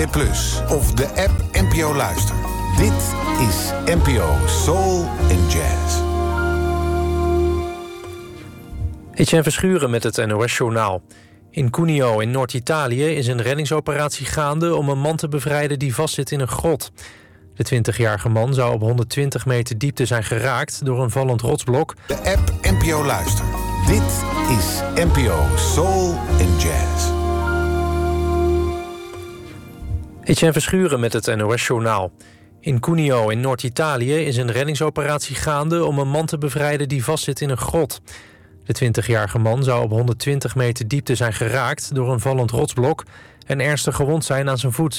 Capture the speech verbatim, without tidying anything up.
Plus of de app N P O Luister. Dit is N P O Soul and Jazz. Etienne Verschuren met het N O S-journaal. In Cuneo in Noord-Italië is een reddingsoperatie gaande om een man te bevrijden die vastzit in een grot. De twintigjarige man zou op honderdtwintig meter diepte zijn geraakt door een vallend rotsblok. De app N P O Luister. Dit is N P O Soul and Jazz. Etienne Verschuren met het N O S-journaal. In Cuneo in Noord-Italië is een reddingsoperatie gaande om een man te bevrijden die vastzit in een grot. De twintigjarige man zou op honderdtwintig meter diepte zijn geraakt door een vallend rotsblok en ernstig gewond zijn aan zijn voet.